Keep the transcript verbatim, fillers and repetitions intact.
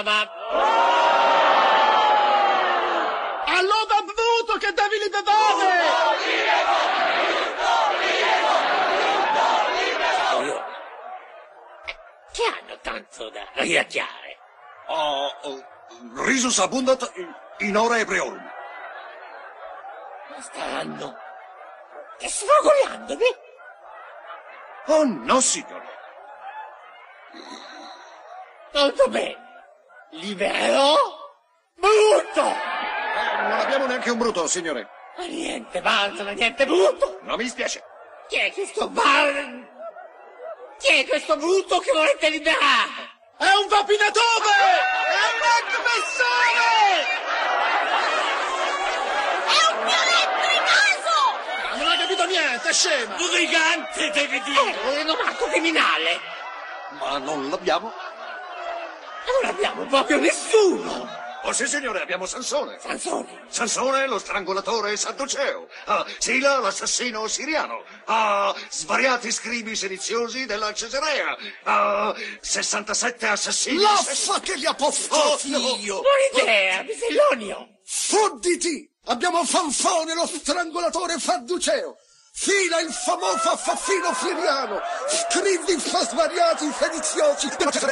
Allora bevuto che devi li bevere! Che hanno tanto da riacchiare? Oh, oh, risus abundat in ora ebriorum. Ma stanno sfogolandomi? Oh no, signore. Molto bene. Libero? Brutto! Eh, non abbiamo neanche un brutto, signore. Ma niente balzo, ma niente brutto! Non mi spiace. Chi è questo bar? Chi è questo brutto che volete liberare? È un vapinatore! È un aggressore! È un violetto in caso! Non ha capito niente, scema! Brigante, deve dire! Un rinomato criminale! Ma non l'abbiamo. Non abbiamo proprio nessuno! Oh sì, signore, abbiamo Sansone. Sansone! Sansone, lo strangolatore sadduceo. Ah, Sila, l'assassino siriano. Ah, svariati scribi sediziosi della Cesarea. Ah, sessantasette assassini. L'affa che gli apostrofio! Oh, no. Buona idea, Bisellonio! Fodditi! Abbiamo Fanfone, lo strangolatore sadduceo! Fila, il famoso assassino siriano! Scrivi svariati sediziosi della Cesarea!